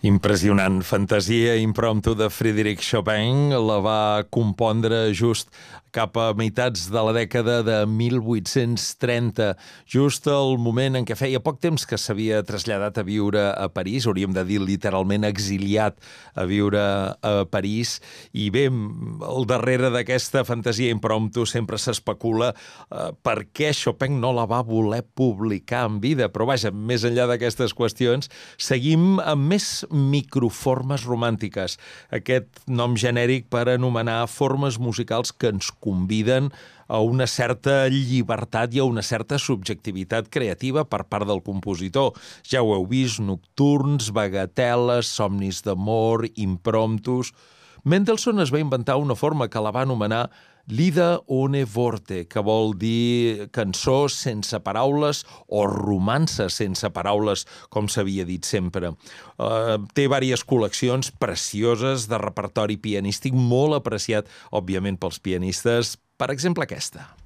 Impressionant. Fantasia impromptu de Frédéric Chopin la va compondre just cap a meitats de la dècada de 1830, just el moment en què feia poc temps que s'havia traslladat a viure a París, hauríem de dir literalment exiliat a viure a París, i bé, al darrere d'aquesta fantasia impromptu sempre s'especula per què Chopin no la va voler publicar en vida, però vaja, més enllà d'aquestes qüestions, seguim amb més microformes romàntiques, aquest nom genèric per anomenar formes musicals que ens conviden a una certa llibertat i a una certa subjectivitat creativa per part del compositor. Ja ho heu vist, nocturns, bagateles, somnis d'amor, impromptus. Mendelssohn es va inventar una forma que la va anomenar Lieder ohne Worte, que vol dir cançó sense paraules o romança sense paraules, com s'havia dit sempre. Té diverses col·leccions precioses de repertori pianístic, molt apreciat, òbviament, pels pianistes. Per exemple, aquesta.